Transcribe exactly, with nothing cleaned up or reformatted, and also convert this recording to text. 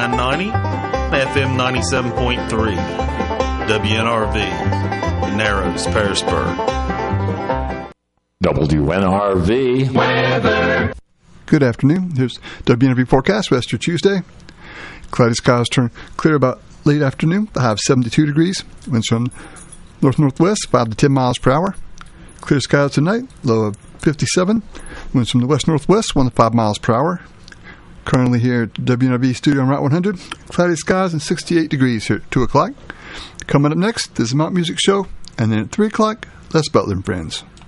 nine ninety, F M ninety-seven point three, W N R V, Narrows, Pearisburg. W N R V weather. Good afternoon. Here's W N R V forecast for Esther Tuesday. Cloudy skies turn clear about late afternoon. The high of seventy-two degrees. Winds from north-northwest, five to ten miles per hour. Clear skies tonight. Low of fifty-seven. Winds from the west-northwest, one to five miles per hour. Currently here at W N R V studio on Route one hundred. Cloudy skies and sixty-eight degrees here at two o'clock. Coming up next, this is the Mount Music Show. And then at three o'clock, Les Butler and Friends.